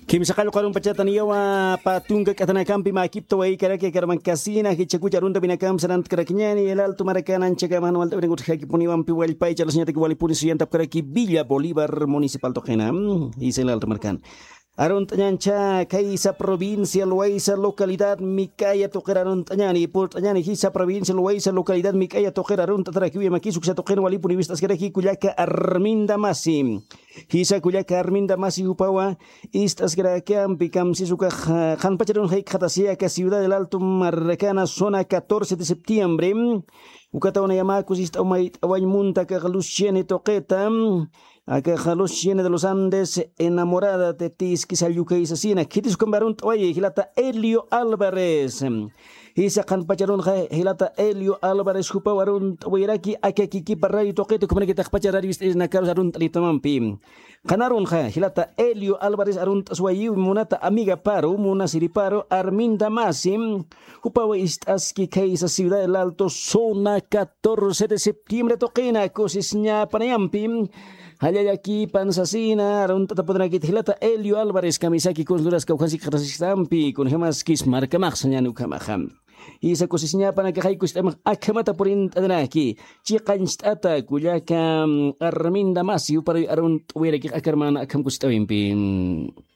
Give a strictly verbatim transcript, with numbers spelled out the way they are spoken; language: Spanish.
Kimisakalo karong pachataniyawa patunga katanakampi makipto wai karake karman kasina hichakucha runda binakam sanant karakinyani el alto marakanan chaka manual de ngut haki puniwam pi wal pai chalas nyata wali puni suyanta karaki Villa Bolívar municipal tokena y el alto markan Aron tanyancha kaisa provincia loaisa localidad mikaya tokeraron tanyani por tanyani hisa provincia loaisa localidad mikaya tokeraron tatrakiwi makisuk sa token wali puni vistas karaki kuyaka Arminda Masi hisa kuyaka Arminda Masi upawa istas grakiam pikam sisuka han pacharon haik khatasia ka ciudad del Alto Maracana zona catorce de septiembre ukata una yamakus ista umait awañ munta ka galusiene toqueta acá galusiene de los Andes enamorada de tis kisayuka isasina kitis kumbarun oye hilata Elio Álvarez isa kan pacharon hilata Elio Álvarez hupa warun wiraki akaki parari toqueta como que pacharari is na karos arun litamampi kanaron ha hilata Elio Álvarez arun swayi munata amiga paro muna siriparo Arminda Masi hupa istaski kaisa ciudad del Alto zona catorce de septiembre toquena cosisnya panayampi Hayayaki pansasina aron tatapodra kit hilata Elio Álvarez kamisaki con duras kaukansi krasistampi con gemas kis marca maxanya nukamaham isa cosisnya pana que haikus tema akamata porin adanaki chiqanstata kuyaka Arminda Masi para aron tuwera ki akarmana akam kustawimpi